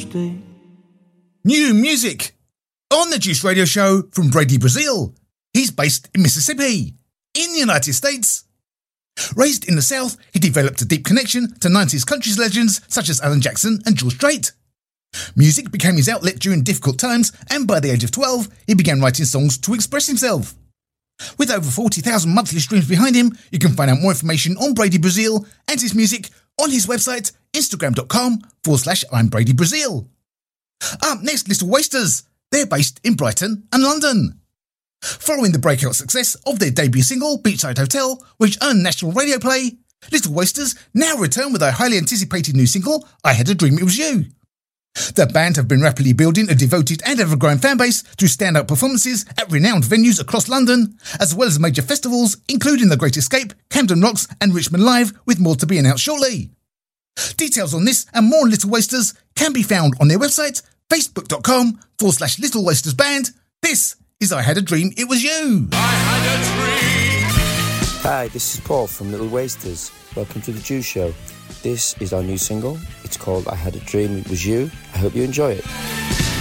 New music on the Juice Radio Show from Brady Brazil. He's based in Mississippi, in the United States. Raised in the South, he developed a deep connection to 90s country legends such as Alan Jackson and George Strait. Music became his outlet during difficult times, and by the age of 12, he began writing songs to express himself. With over 40,000 monthly streams behind him, you can find out more information on Brady Brazil and his music on his website, instagram.com/I'm Brady Brazil. Up next, Little Wasters. They're based in Brighton and London. Following the breakout success of their debut single, Beachside Hotel, which earned national radio play, Little Wasters now return with their highly anticipated new single, I Had a Dream It Was You. The band have been rapidly building a devoted and ever-growing fanbase through standout performances at renowned venues across London, as well as major festivals, including The Great Escape, Camden Rocks and Richmond Live, with more to be announced shortly. Details on this and more on Little Wasters can be found on their website, facebook.com/Little Wasters Band. This is I Had a Dream It Was You. I had a dream. Hi, this is Paul from Little Wasters. Welcome to the Juice Show. This is our new single. It's called I Had a Dream It Was You. I hope you enjoy it.